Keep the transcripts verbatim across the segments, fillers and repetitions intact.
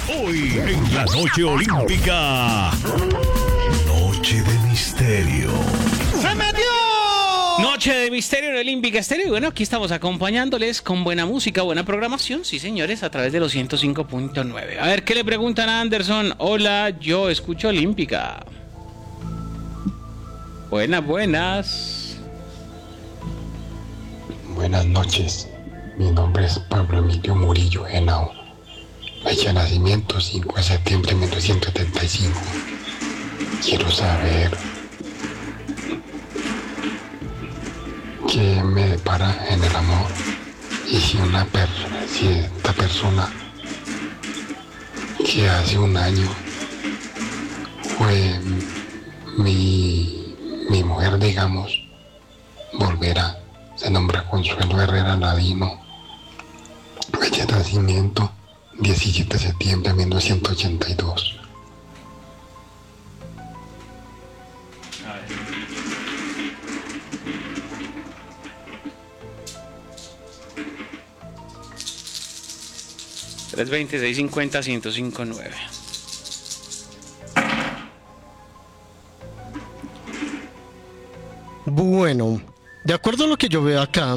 Hoy en la noche olímpica. Noche de misterio. ¡Se metió! Noche de misterio en Olímpica Estéreo. Y bueno, aquí estamos acompañándoles con buena música, buena programación, sí señores, a través de los ciento cinco punto nueve. A ver, ¿qué le preguntan a Anderson? Hola, yo escucho Olímpica. Buenas, buenas. Buenas noches, mi nombre es Pablo Emilio Murillo Henao. Fecha de nacimiento cinco de septiembre de mil novecientos setenta y cinco. Quiero saber qué me depara en el amor y si una per si esta persona que hace un año fue mi, mi mujer, digamos, volverá. Se nombra Consuelo Herrera Ladino. Fecha de nacimiento diecisiete de septiembre de mil novecientos ochenta y dos. tres veinte, seiscientos cincuenta, ciento cinco punto nueve. Bueno, de acuerdo a lo que yo veo acá,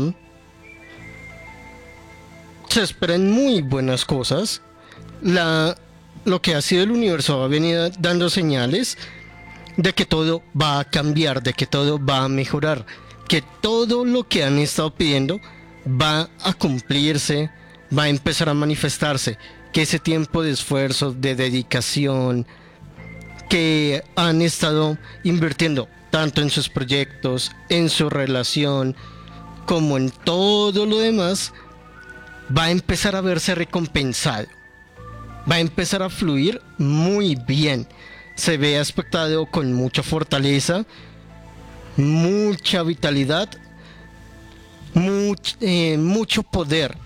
se esperan muy buenas cosas. La, lo que ha sido el universo ha venido dando señales de que todo va a cambiar, de que todo va a mejorar, que todo lo que han estado pidiendo va a cumplirse, va a empezar a manifestarse, que ese tiempo de esfuerzo, de dedicación, que han estado invirtiendo tanto en sus proyectos, en su relación, como en todo lo demás, va a empezar a verse recompensado, va a empezar a fluir muy bien. Se ve aspectado con mucha fortaleza, mucha vitalidad, much, eh, mucho poder.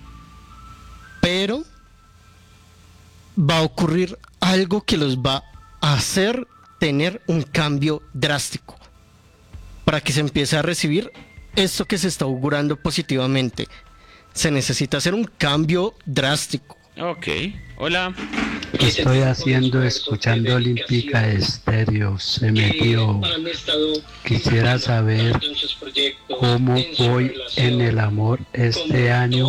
Pero va a ocurrir algo que los va a hacer tener un cambio drástico para que se empiece a recibir esto que se está augurando positivamente. Se necesita hacer un cambio drástico. Ok, hola. ¿Qué estoy haciendo escuchando Olímpica Estéreo? Se metió. Quisiera saber cómo voy en el amor este año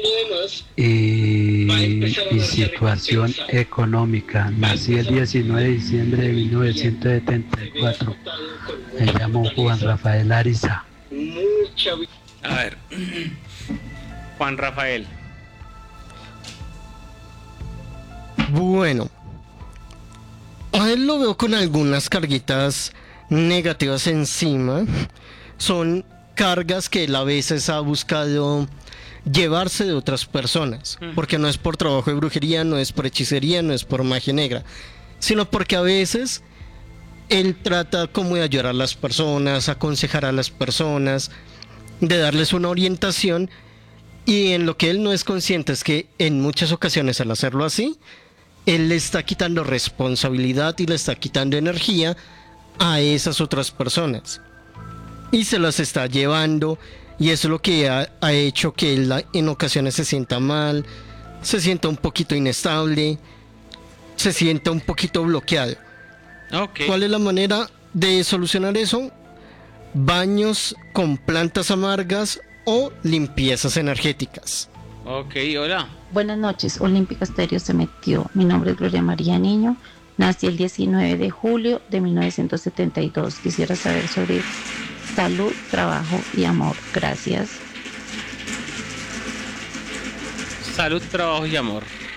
y mi situación económica. Nací el diecinueve de diciembre de mil novecientos setenta y cuatro. Me llamo Juan Rafael Ariza. A ver, Juan Rafael. Bueno, a él lo veo con algunas carguitas negativas encima. Son cargas que él a veces ha buscado llevarse de otras personas, porque no es por trabajo de brujería, no es por hechicería, no es por magia negra, sino porque a veces él trata como de ayudar a las personas, aconsejar a las personas, de darles una orientación, y en lo que él no es consciente es que en muchas ocasiones al hacerlo así, él le está quitando responsabilidad y le está quitando energía a esas otras personas y se las está llevando, y eso es lo que ha, ha hecho que él en ocasiones se sienta mal, se sienta un poquito inestable, se sienta un poquito bloqueado. Okay. ¿Cuál es la manera de solucionar eso? Baños con plantas amargas o limpiezas energéticas. Ok, hola. Buenas noches, Olímpica Estéreo se metió. Mi nombre es Gloria María Niño. Nací el diecinueve de julio de mil novecientos setenta y dos. Quisiera saber sobre salud, trabajo y amor. Gracias. Salud, trabajo y amor.